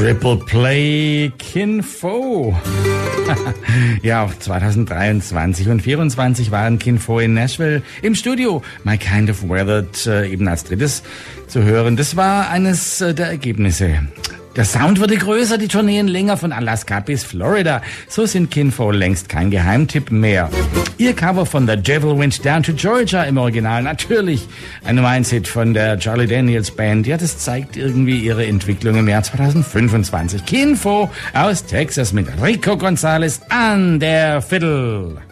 Triple Play Kin Pho. Ja, auch 2023 und 2024 waren Kin Pho in Nashville im Studio. My Kind of Weathered eben als drittes zu hören. Das war eines der Ergebnisse. Der Sound wurde größer, die Tourneen länger von Alaska bis Florida. So sind Kin Pho längst kein Geheimtipp mehr. Ihr Cover von The Devil Went Down to Georgia im Original, natürlich ein Nummer 1 Hit von der Charlie Daniels Band. Ja, das zeigt irgendwie ihre Entwicklung im Jahr 2025. Kin Pho aus Texas mit Rico Gonzalez an der Fiddle.